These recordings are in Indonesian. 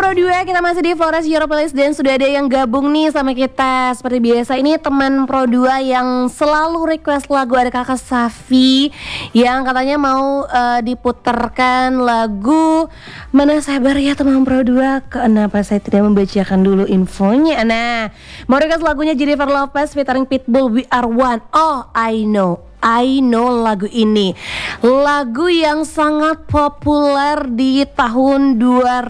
Pro 2, kita masih di Flores Your Playlist dan sudah ada yang gabung nih sama kita. Seperti biasa, ini teman Pro 2 yang selalu request lagu. Ada Kakak Safi yang katanya mau diputarkan lagu Mana Sabar Ya Teman Pro 2. Kenapa saya tidak membacakan dulu infonya? Nah, mau request lagunya Jennifer Lopez featuring Pitbull, We Are One. Oh, I know lagu ini. Lagu yang sangat populer di tahun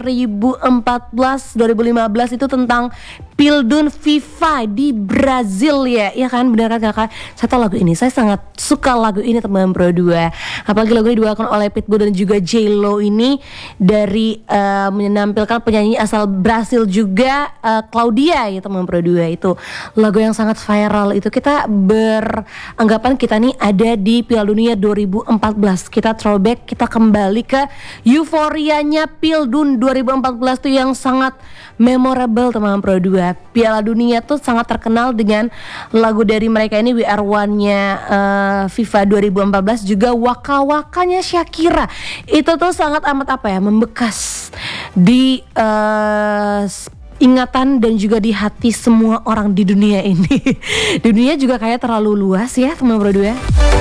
2014-2015 itu tentang Pildun FIFA di Brazil ya. Ya kan, benar kan kakak? Saya tahu lagu ini, saya sangat suka lagu ini teman Pro 2. Apalagi lagu ini dibawakan oleh Pitbull dan juga J-Lo ini dari menampilkan penyanyi asal Brasil juga, Claudia ya teman Pro 2. Itu lagu yang sangat viral. Itu kita beranggapan kita nih ada di Piala Dunia 2014. Kita throwback, kita kembali ke euforianya Pildun 2014 tuh yang sangat memorable teman Pro 2. Piala Dunia tuh sangat terkenal dengan lagu dari mereka ini, We Are One-nya FIFA 2014, juga Waka-Wakanya Shakira. Itu tuh sangat amat membekas di ingatan dan juga di hati semua orang di dunia ini. Dunia juga kayak terlalu luas ya teman Pro 2.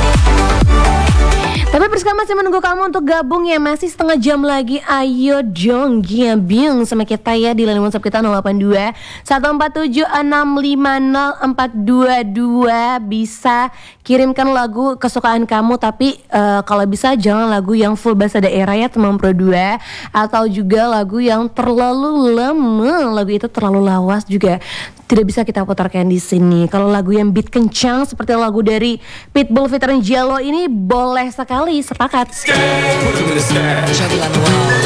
Tapi Priska masih menunggu kamu untuk gabung ya. Masih setengah jam lagi. Ayo dong gabung sama kita ya di line WhatsApp kita 082 147 650 422. Bisa kirimkan lagu kesukaan kamu. Tapi kalau bisa jangan lagu yang full bahasa daerah ya teman Pro 2. Atau juga lagu yang terlalu lama, lagu itu terlalu lawas juga tidak bisa kita putarkan di sini. Kalau lagu yang beat kencang seperti lagu dari Pitbull featuring J-Lo ini boleh sekali, sepakat.